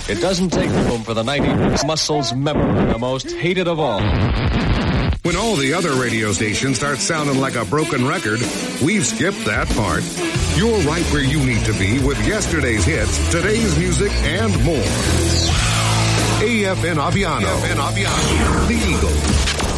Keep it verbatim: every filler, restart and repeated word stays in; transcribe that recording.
It doesn't take room for the ninety muscles member, the most hated of all. When all the other radio stations start sounding like a broken record, we've skipped that part. You're right where you need to be with yesterday's hits, today's music, and more. A F N Aviano. A F N Aviano. The Eagle.